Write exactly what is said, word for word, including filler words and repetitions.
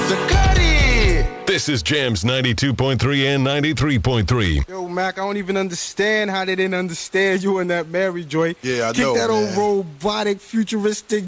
Zacutti! This is Jams ninety-two point three and ninety-tee point three. Yo, Mac, I don't even understand how they didn't understand you in that Mary joint. Yeah, I Kick know, that man. old robotic, futuristic